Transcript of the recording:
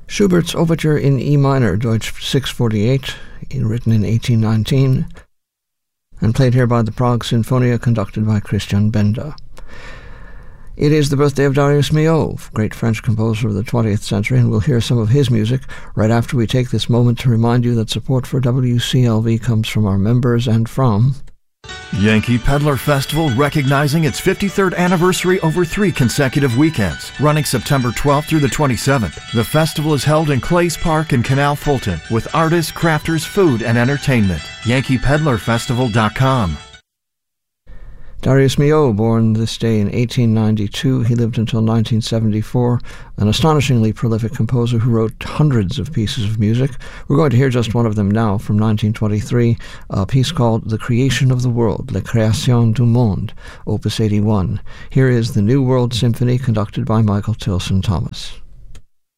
Schubert's Overture in E minor, Deutsch 648, written in 1819, and played here by the Prague Sinfonia, conducted by Christian Benda. It is the birthday of Darius Milhaud, great French composer of the 20th century, and we'll hear some of his music right after we take this moment to remind you that support for WCLV comes from our members and from Yankee Peddler Festival, recognizing its 53rd anniversary over 3 consecutive weekends, running September 12th through the 27th. The festival is held in Clays Park in Canal Fulton with artists, crafters, food, and entertainment. YankeePeddlerFestival.com. Darius Milhaud, born this day in 1892, he lived until 1974, an astonishingly prolific composer who wrote hundreds of pieces of music. We're going to hear just one of them now from 1923, a piece called The Creation of the World, La Création du Monde, Opus 81. Here is the New World Symphony, conducted by Michael Tilson Thomas.